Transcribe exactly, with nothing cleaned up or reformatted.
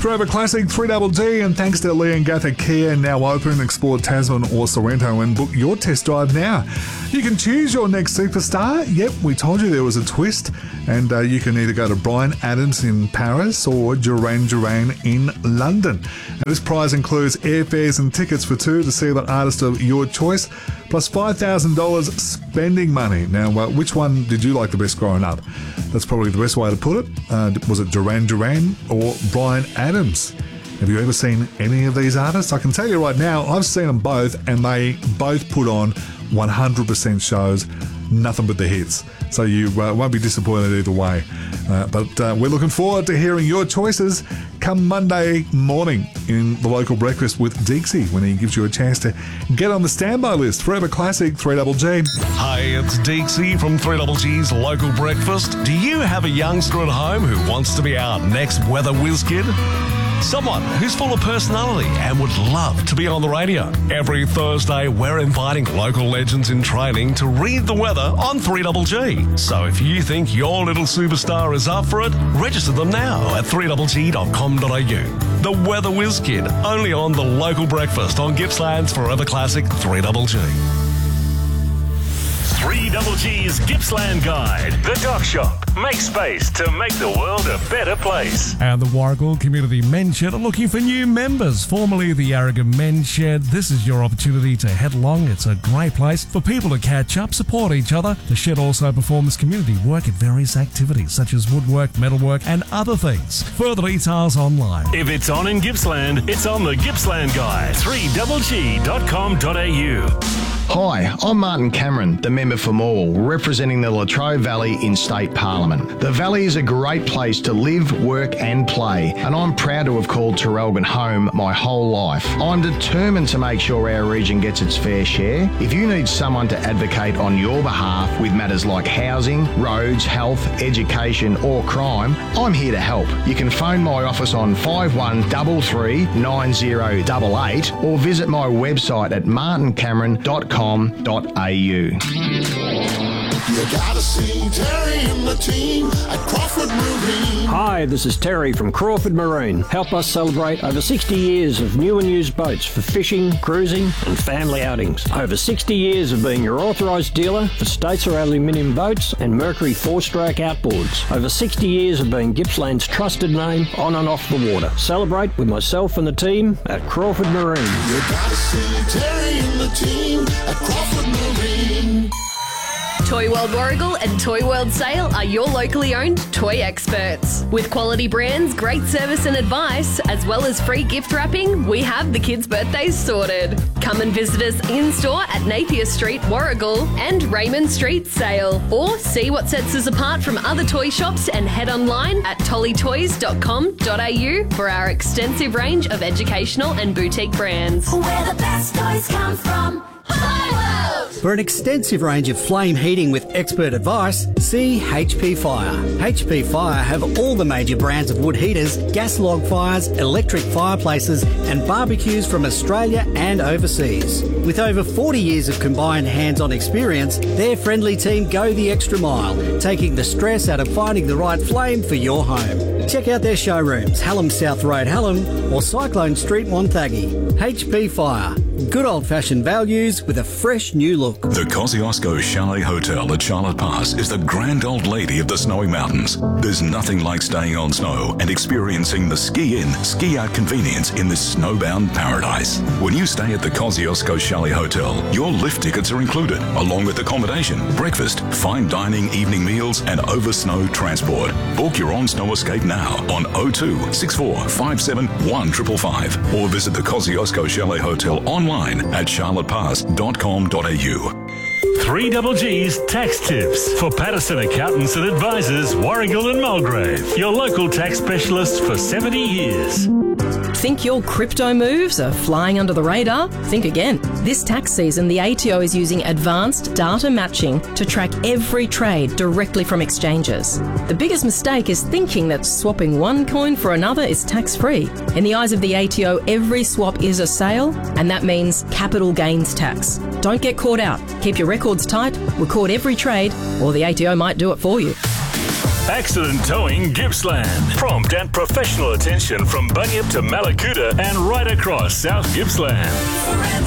Forever Classic three Double G, and thanks to Leongatha Kia, now open. Explore Tasman or Sorrento and book your test drive now. You can choose your next superstar. Yep, we told you there was a twist, and uh, you can either go to Bryan Adams in Paris or Duran Duran in London. And this prize includes airfares and tickets for two to see the artist of your choice, plus five thousand dollars spending money. Now, uh, which one did you like the best growing up? That's probably the best way to put it. Uh, was it Duran Duran or Bryan Adams? Have you ever seen any of these artists? I can tell you right now, I've seen them both, and they both put on one hundred percent shows, nothing but the hits. So you uh, won't be disappointed either way. Uh, but uh, we're looking forward to hearing your choices come Monday morning in the local breakfast with Deeksy, when he gives you a chance to get on the standby list. Forever Classic three Double G. Hi, it's Deeksy from three Double G's local breakfast. Do you have a youngster at home who wants to be our next weather whiz kid? Someone who's full of personality and would love to be on the radio. Every Thursday, we're inviting local legends in training to read the weather on three Double G. So if you think your little superstar is up for it, register them now at three double g dot com dot a u. The Weather Whiz Kid, only on the local breakfast on Gippsland's Forever Classic three Double G. three Double G's Gippsland Guide. The Dock Shop. Make space to make the world a better place. And the Warragul Community Men's Shed are looking for new members. Formerly the Yarragon Men's Shed, this is your opportunity to head along. It's a great place for people to catch up, support each other. The shed also performs community work at various activities such as woodwork, metalwork and other things. Further details online. If it's on in Gippsland, it's on the Gippsland Guide. three double g dot com dot a u. Hi, I'm Martin Cameron, the member for Morwell, representing the Latrobe Valley in State Parliament. The Valley is a great place to live, work and play, and I'm proud to have called Terrelgan home my whole life. I'm determined to make sure our region gets its fair share. If you need someone to advocate on your behalf with matters like housing, roads, health, education or crime, I'm here to help. You can phone my office on five one three three nine zero eight eight or visit my website at martin cameron dot com dot a u. You gotta see Terry and the team at Crawford Marine. Hi, this is Terry from Crawford Marine. Help us celebrate over sixty years of new and used boats for fishing, cruising and family outings. Over sixty years of being your authorised dealer for Statesar aluminium boats and Mercury four-stroke outboards. Over sixty years of being Gippsland's trusted name on and off the water. Celebrate with myself and the team at Crawford Marine. You gotta see Terry and the team at Crawford Marine. Toy World Warragul and Toy World Sale are your locally owned toy experts. With quality brands, great service and advice, as well as free gift wrapping, we have the kids' birthdays sorted. Come and visit us in-store at Napier Street, Warragul and Raymond Street, Sale. Or see what sets us apart from other toy shops and head online at tolly toys dot com dot a u for our extensive range of educational and boutique brands. Where the best toys come from. For an extensive range of flame heating with expert advice, see H P Fire. H P Fire have all the major brands of wood heaters, gas log fires, electric fireplaces and barbecues from Australia and overseas. With over forty years of combined hands-on experience, their friendly team go the extra mile, taking the stress out of finding the right flame for your home. Check out their showrooms, Hallam South Road, Hallam or Cyclone Street, Wonthaggi. H P Fire. Good old-fashioned values with a fresh new look. The Kosciuszko Chalet Hotel at Charlotte Pass is the grand old lady of the snowy mountains. There's nothing like staying on snow and experiencing the ski-in, ski-out convenience in this snowbound paradise. When you stay at the Kosciuszko Chalet Hotel, your lift tickets are included, along with accommodation, breakfast, fine dining, evening meals and over-snow transport. Book your own snow escape now on oh two, six four five seven, one five five five or visit the Kosciuszko Chalet Hotel online at charlotte pass dot com dot a u. three Double G's Tax Tips for Patterson Accountants and Advisors, Warragul and Mulgrave. Your local tax specialist for seventy years. Think your crypto moves are flying under the radar? Think again. This tax season, the A T O is using advanced data matching to track every trade directly from exchanges. The biggest mistake is thinking that swapping one coin for another is tax-free. In the eyes of the A T O, every swap is a sale, and that means capital gains tax. Don't get caught out. Keep your records tight, record every trade, or the A T O might do it for you. Accident Towing Gippsland. Prompt and professional attention from Bunyip to Malakuta and right across South Gippsland.